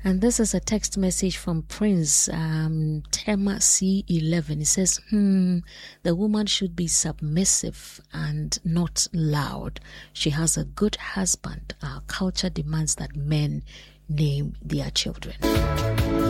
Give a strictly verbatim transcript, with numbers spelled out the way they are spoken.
And this is a text message from Prince um, Tema C eleven. It says, hmm, the woman should be submissive and not loud. She has a good husband. Our culture demands that men name their children.